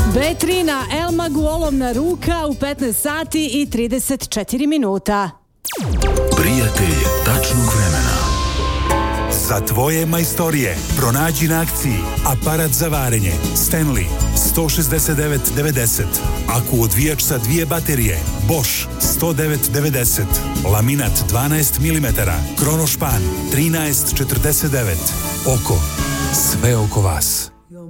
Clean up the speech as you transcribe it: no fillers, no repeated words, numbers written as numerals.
Vetrina Elmagu olovna ruka u 15 sati i 34 minuta. Prijatelj tačnog vremena. Za tvoje majstorije pronađi na akciji aparat za varenje Stanley 169,90, aku odvijač sa 2 baterije Bosch 109,90, laminat 12 mm, Kronošpan 13,49. Oko, sve oko vas.